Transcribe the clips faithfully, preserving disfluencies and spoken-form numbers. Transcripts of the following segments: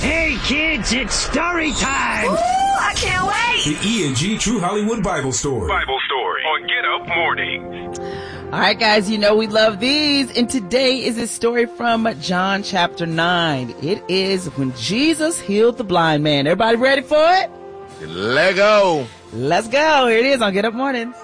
Hey, kids, it's story time. Ooh, I can't wait. The E and G True Hollywood Bible Story. Bible Story on Get Up Mornings. All right, guys, you know we love these. And today is a story from John chapter nine. It is when Jesus healed the blind man. Everybody ready for it? Let go. Let's go. Here it is on Get Up Mornings.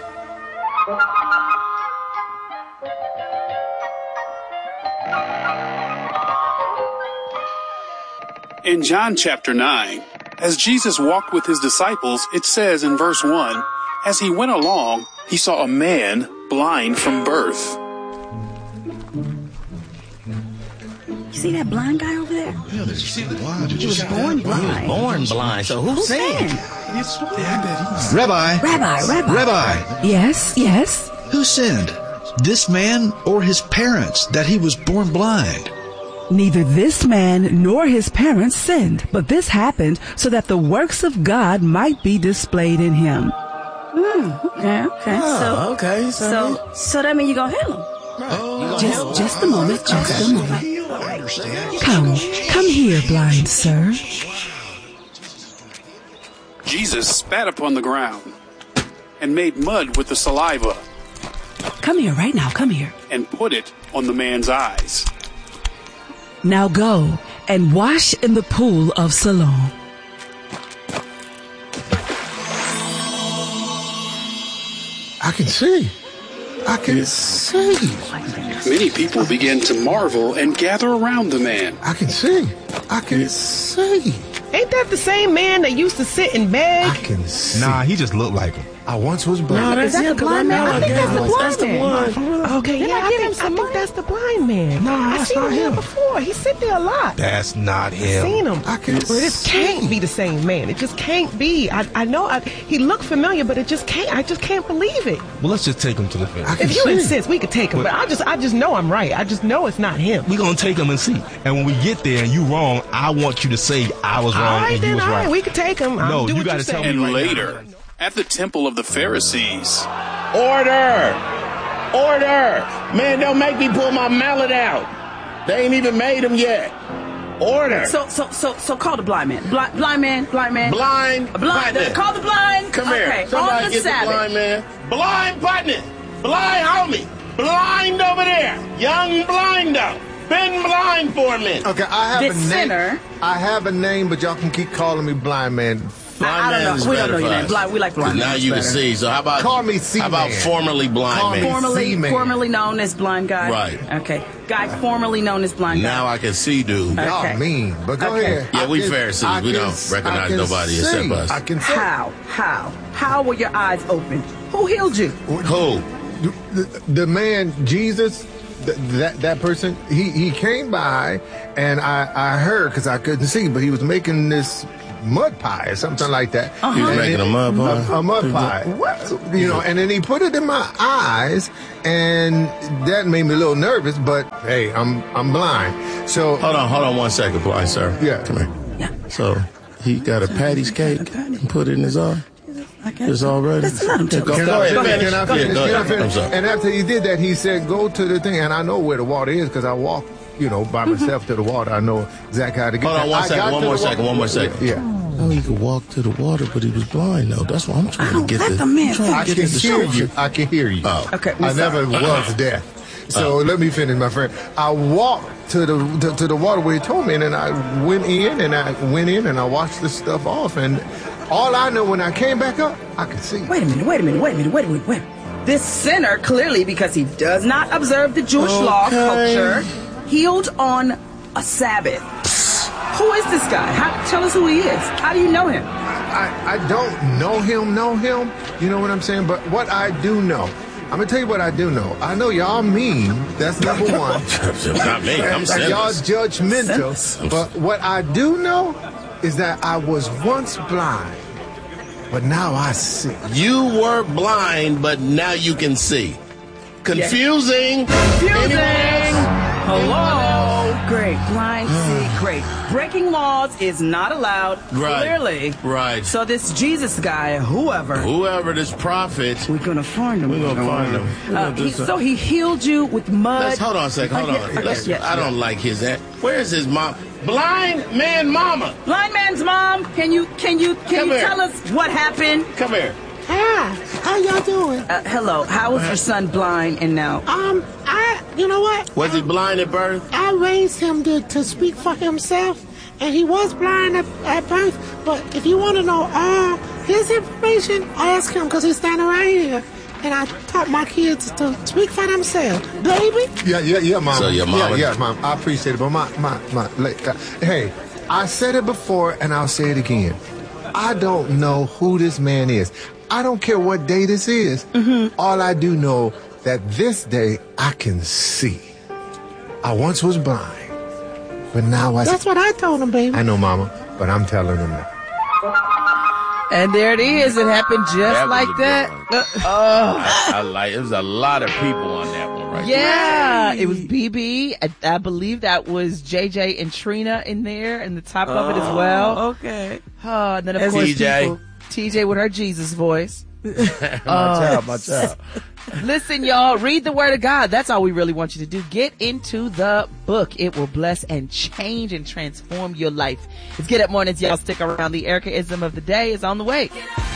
In John chapter nine, as Jesus walked with his disciples, it says in verse one, as he went along, he saw a man blind from birth. You see that blind guy over there? Yeah, did you see the blind? He was born blind. Born blind. So who's saying? Rabbi. Rabbi, Rabbi. Rabbi. Yes, yes. Who sinned, this man or his parents, that he was born blind? Neither this man nor his parents sinned, but this happened so that the works of God might be displayed in him. Mm, okay, okay. Oh, so, okay. So, so, so that means you're gonna heal him. Oh, Just, just a moment, just a moment. I understand. Come, come here, blind sir. Jesus spat upon the ground and made mud with the saliva Come here right now, come here. and put it on the man's eyes. Now go and wash in the pool of Siloam. I can see. I can see. Many people began to marvel and gather around the man. I can see. I can see. Ain't that the same man that used to sit and beg? I can see. Nah, he just looked like him. I once was blind. Is that the blind man? I think that's the blind That's the man. one. Okay, yeah, I think, I think that's the blind man. No, I that's seen not him here him. before. He sit there a lot. That's not him. Seen him. I can But this see. can't be the same man. It just can't be. I, I know I, he looked familiar, but it just can't. I just can't believe it. Well, let's just take him to the fence. I can If you see. insist, we could take him. But I just, I just know I'm right. I just know it's not him. We're going to take him and see. And when we get there and you wrong, I want you to say I was All wrong right, and you then, was all right. right, we could take him. I'll No, do you what gotta say. tell me And right later, at the temple of the Pharisees, Order! Order! Man, don't make me pull my mallet out. They ain't even made them yet. Order! So, so, so, so call the blind man. Blind, blind man, blind man. Blind, A blind. Putney. Call the blind. Come okay. here. Somebody on the get Sabbath. the blind man. Blind Putney. Blind homie. Blind over there. Young blindo. Been blind for a minute. Okay, I have This a name. sinner. I have a name, but y'all can keep calling me blind man. I, I don't know. We don't know your name. Blind. We like blind. Now man. you can see. So how about Call me C How about man. formerly blind Call man? me Formerly, C-man. formerly known as blind guy. Right. Okay. Guy formerly known as blind guy. Now I can see, dude. Okay. Y'all mean, but go Okay. ahead. Yeah, I we can- Pharisees. I We can- don't recognize I can nobody see. except us. I can see. How? How? How were your eyes open? Who healed you? Who? The, the man Jesus, th- that that person, he he came by, and I I heard because I couldn't see, but he was making this mud pie or something like that. Uh-huh. He was And making it- a mud pie? A, a mud pie. What? You know, and then he put it in my eyes, and that made me a little nervous. But hey, I'm I'm blind, so Hold on, hold on one second, blind sir. Yeah. Come here. Yeah. So he got a patty's cake and put it in his eye. Okay. It's already. Let's let him tell Go, us. go Can I ahead, finish? finish. Can I Yeah, finish? go Can I ahead. I'm finish? sorry. And after he did that, he said, "Go to the thing," and I know where the water is because I walk, you know, by myself to the water. I know exactly how to get Hold there. on one I second, got one to more the second, water. one more second. Yeah. Oh, he could walk to the water, but he was blind, though. That's why I'm trying to get let the. the man I'm trying to I get can this hear to you. I can hear you. Oh. Okay. I we're never sorry. was deaf. So let me finish, my friend. I walked to the to, to the water where he told me, and then I went in, and I went in, and I washed this stuff off, and all I know when I came back up, I could see. Wait a minute, wait a minute, wait a minute, wait a minute, wait a minute. This sinner, clearly because he does not observe the Jewish law Okay. culture, healed on a Sabbath. Who is this guy? How, tell us who he is. How do you know him? I, I don't know him, know him. You know what I'm saying? But what I do know, I'm gonna tell you what I do know. I know y'all mean. That's number one. Not me. I'm And y'all sinless. judgmental. Sinless. But what I do know is that I was once blind, but now I see. You were blind, but now you can see. Confusing. Confusing. Anyone? Hello. Great. Blind see. Great. Breaking laws is not allowed. Right. Clearly. Right. So this Jesus guy, whoever, Whoever this prophet, we're gonna find him. we're gonna find him. We're Uh, gonna do he, something. so he healed you with mud. Let's hold on a second. Hold Uh, yeah, on. okay, Let's, yeah, I yeah. don't like his. Where is his mom? blind man mama. Blind man's mom, can you can you can Come you here. tell us what happened? Come here. Hi, how y'all doing? Uh, hello, how is your son blind and now? Um, I, you know what? Was he blind at birth? I raised him to, to speak for himself, and he was blind at, at birth, but if you want to know all his information, ask him, because he's standing right here. And I taught my kids to speak for themselves. Baby? Yeah, yeah, yeah, Mom. So your mama- Yeah, yeah, Mom. I appreciate it. But my, my, my, like, uh, hey, I said it before and I'll say it again. I don't know who this man is. I don't care what day this is. Mm-hmm. All I do know that this day I can see. I once was blind, but now I see. That's what I told him, baby. I know, Mama, but I'm telling him that. And there it is. It happened just That was like a good that. one. Uh, oh. I, I like. It was a lot of people on that one, right? Yeah, it was B B. I, I believe that was J J and Trina in there in the top of it as well. Okay. Oh, and then of As course T J. people, T J with her Jesus voice. my child, my child. Listen, y'all, read the word of God. That's all we really want you to do. Get into the book. It will bless and change and transform your life. It's Get Up Mornings, y'all. Stick around. The Erica-ism of the day is on the way.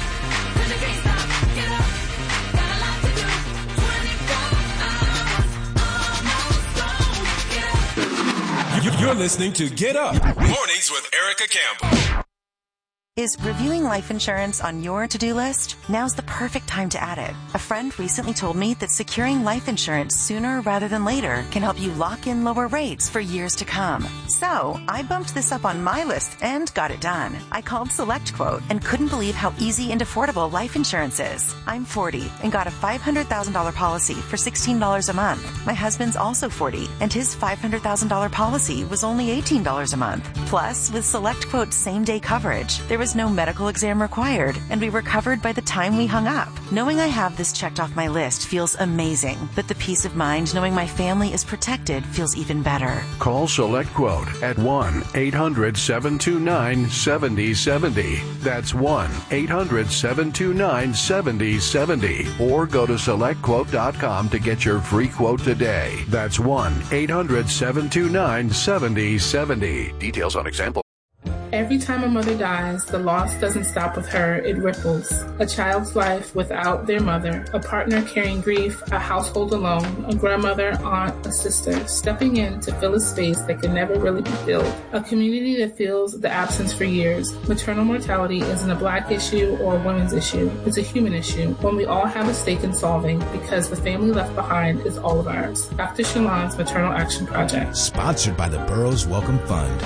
You're listening to Get Up Mornings with Erica Campbell. Is reviewing life insurance on your to-do list? Now's the perfect time to add it. A friend recently told me that securing life insurance sooner rather than later can help you lock in lower rates for years to come. So I bumped this up on my list and got it done. I called SelectQuote and couldn't believe how easy and affordable life insurance is. I'm forty and got a five hundred thousand dollars policy for sixteen dollars a month. My husband's also forty and his five hundred thousand dollars policy was only eighteen dollars a month. Plus, with SelectQuote's same-day coverage, there was no medical exam required, and we were covered by the time we hung up. Knowing I have this checked off my list feels amazing, but the peace of mind knowing my family is protected feels even better. Call SelectQuote at one eight hundred seven two nine seven zero seven zero. That's one eight hundred seven two nine seven zero seven zero. Or go to select quote dot com to get your free quote today. That's one eight hundred seven two nine seven zero seven zero. Details on example. Every time a mother dies, the loss doesn't stop with her, it ripples. A child's life without their mother, a partner carrying grief, a household alone, a grandmother, aunt, a sister, stepping in to fill a space that can never really be filled. A community that feels the absence for years. Maternal mortality isn't a black issue or a women's issue. It's a human issue, one we all have a stake in solving because the family left behind is all of ours. Doctor Shalon's Maternal Action Project. Sponsored by the Burroughs Welcome Fund.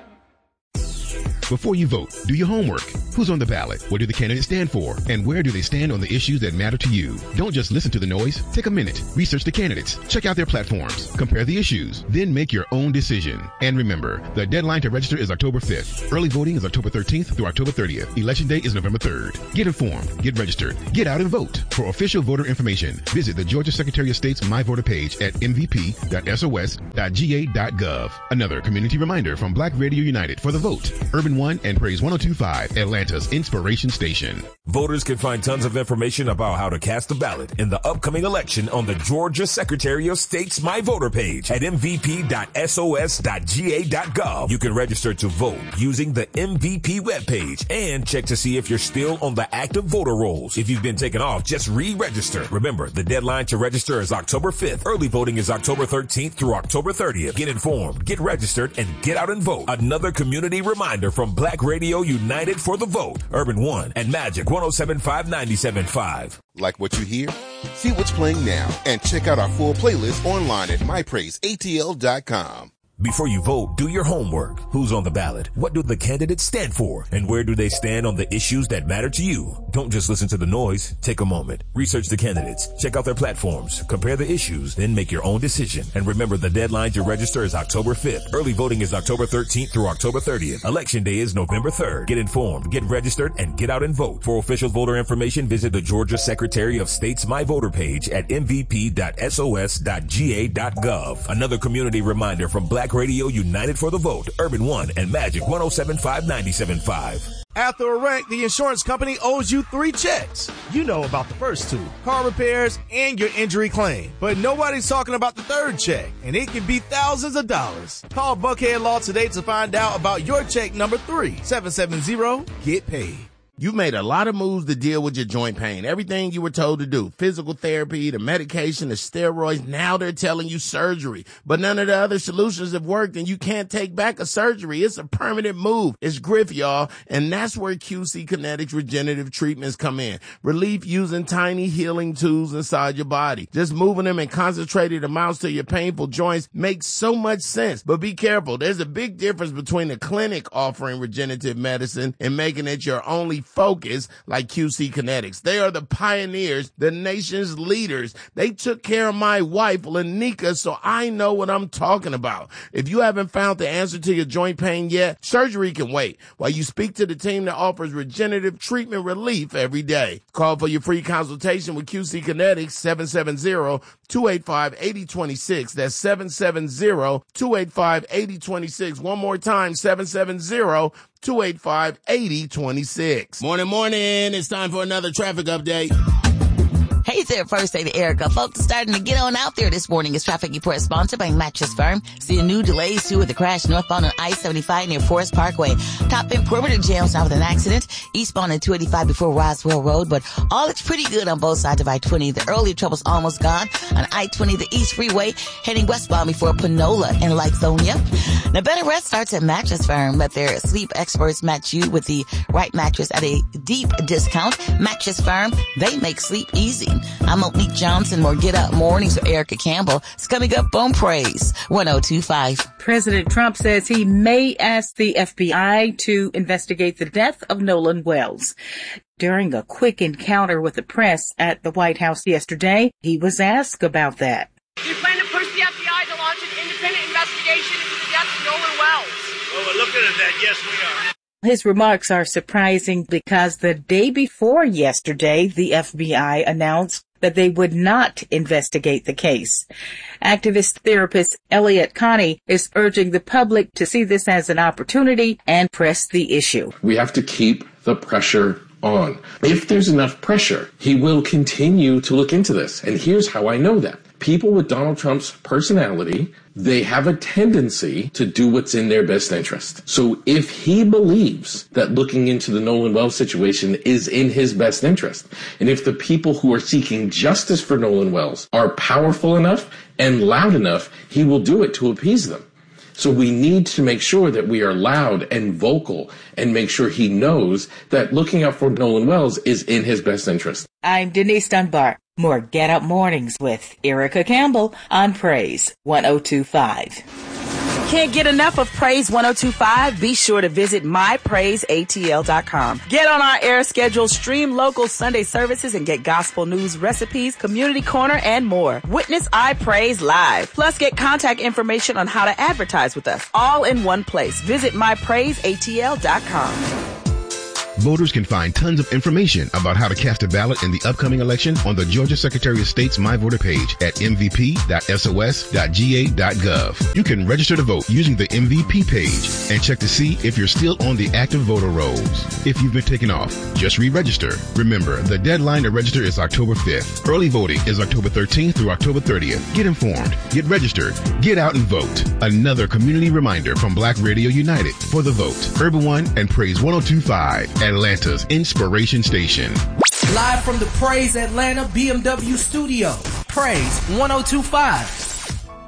Before you vote, do your homework. Who's on the ballot? What do the candidates stand for? And where do they stand on the issues that matter to you? Don't just listen to the noise. Take a minute. Research the candidates. Check out their platforms. Compare the issues. Then make your own decision. And remember, the deadline to register is October fifth. Early voting is October thirteenth through October thirtieth. Election day is November third. Get informed. Get registered. Get out and vote. For official voter information, visit the Georgia Secretary of State's My Voter page at m v p dot s o s dot g a dot gov. Another community reminder from Black Radio United for the vote. Urban One and Praise one oh two point five, Atlanta's Inspiration Station. Voters can find tons of information about how to cast a ballot in the upcoming election on the Georgia Secretary of State's My Voter page at m v p dot s o s dot g a dot gov. You can register to vote using the M V P webpage and check to see if you're still on the active voter rolls. If you've been taken off, just re-register. Remember, the deadline to register is October fifth. Early voting is October thirteenth through October thirtieth. Get informed, get registered, and get out and vote. Another community reminder from Black Radio United for the vote. Urban One and Magic one oh seven point five, ninety-seven point five. Like what you hear? See what's playing now and check out our full playlist online at my praise a t l dot com. Before you vote, do your homework. Who's on the ballot? What do the candidates stand for? And where do they stand on the issues that matter to you? Don't just listen to the noise. Take a moment. Research the candidates. Check out their platforms. Compare the issues. Then make your own decision. And remember, the deadline to register is October fifth. Early voting is October thirteenth through October thirtieth. Election day is November third. Get informed, get registered, and get out and vote. For official voter information, visit the Georgia Secretary of State's My Voter page at m v p dot s o s dot g a dot gov. Another community reminder from Black Black Radio United for the Vote, Urban One, and Magic one oh seven point five, ninety-seven point five. After a wreck, the insurance company owes you three checks. You know about the first two, car repairs and your injury claim. But nobody's talking about the third check, and it can be thousands of dollars. Call Buckhead Law today to find out about your check number three, seven seven zero, get paid. You've made a lot of moves to deal with your joint pain. Everything you were told to do. Physical therapy, the medication, the steroids. Now they're telling you surgery. But none of the other solutions have worked, and you can't take back a surgery. It's a permanent move. It's Griff, y'all. And that's where Q C Kinetics regenerative treatments come in. Relief using tiny healing tools inside your body. Just moving them in concentrated amounts to your painful joints makes so much sense. But be careful. There's a big difference between a clinic offering regenerative medicine and making it your only focus like Q C Kinetics. They are the pioneers, the nation's leaders. They took care of my wife, Lanika, so I know what I'm talking about. If you haven't found the answer to your joint pain yet, surgery can wait while you speak to the team that offers regenerative treatment relief every day. Call for your free consultation with Q C Kinetics, seven seven zero, two eight five, eight zero two six. That's seven seven zero, two eight five, eight zero two six. One more time, seven seven zero, two eight five, eight zero two six. Morning, morning. It's time for another traffic update. Hey there, First Lady Erica. Folks starting to get on out there this morning. Is Traffic Report sponsored by Mattress Firm. Seeing new delays too with the crash northbound on I seventy-five near Forest Parkway. Top end perimeter jams now with an accident. Eastbound on two eighty-five before Roswell Road, but all looks pretty good on both sides of I twenty. The earlier trouble's almost gone on I twenty, the East Freeway, heading westbound before Panola and Lithonia. Now, better rest starts at Mattress Firm. Let their sleep experts match you with the right mattress at a deep discount. Mattress Firm, they make sleep easy. I'm Monique Johnson. More Get Up Mornings with Erica Campbell. It's coming up on Praise one oh two point five. President Trump says he may ask the F B I to investigate the death of Nolan Wells. During a quick encounter with the press at the White House yesterday, he was asked about that. Do you plan to push the F B I to launch an independent investigation into the death of Nolan Wells? Well, we're looking at that. Yes, we are. His remarks are surprising because the day before yesterday, the F B I announced that they would not investigate the case. Activist therapist Elliot Connie is urging the public to see this as an opportunity and press the issue. We have to keep the pressure on. If there's enough pressure, he will continue to look into this. And here's how I know that. People with Donald Trump's personality, they have a tendency to do what's in their best interest. So if he believes that looking into the Nolan Wells situation is in his best interest, and if the people who are seeking justice for Nolan Wells are powerful enough and loud enough, he will do it to appease them. So we need to make sure that we are loud and vocal and make sure he knows that looking out for Nolan Wells is in his best interest. I'm Denise Dunbar. More Get Up Mornings with Erica Campbell on Praise one oh two point five. Can't get enough of Praise one oh two point five? Be sure to visit my praise A T L dot com. Get on our air schedule, stream local Sunday services, and get gospel news, recipes, community corner, and more. Witness I Praise live. Plus, get contact information on how to advertise with us. All in one place. Visit my praise A T L dot com. Voters can find tons of information about how to cast a ballot in the upcoming election on the Georgia Secretary of State's My Voter page at m v p dot s o s dot g a dot gov. You can register to vote using the M V P page and check to see if you're still on the active voter rolls. If you've been taken off, just re-register. Remember, the deadline to register is October fifth. Early voting is October thirteenth through October thirtieth. Get informed, get registered, get out and vote. Another community reminder from Black Radio United for the vote. Urban One and Praise one oh two point five. Atlanta's Inspiration Station. Live from the Praise Atlanta B M W studio. Praise one oh two point five.